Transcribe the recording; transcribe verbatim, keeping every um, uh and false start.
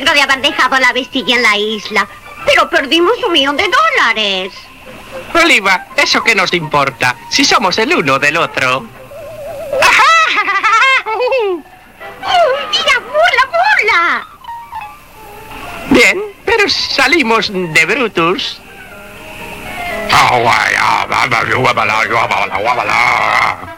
seguro de haber dejado la vestilla en la isla. Pero perdimos un millón de dólares. Oliva, ¿eso qué nos importa? Si somos el uno del otro. ¡Oh, mira, bola, bola! Bien, pero salimos de Brutus.